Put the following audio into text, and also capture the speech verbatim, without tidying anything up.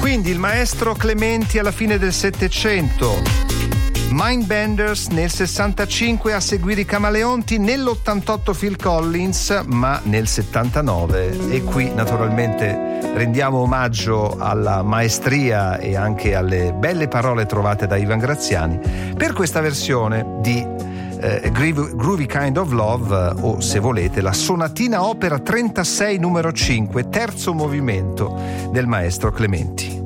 Quindi il maestro Clementi alla fine del Settecento, Mindbenders nel sessantacinque, a seguire i Camaleonti, nell'ottantotto Phil Collins, ma nel settantanove, e qui naturalmente rendiamo omaggio alla maestria e anche alle belle parole trovate da Ivan Graziani per questa versione di eh, Groovy Kind of Love, o se volete la sonatina opera trentasei numero cinque, terzo movimento del maestro Clementi.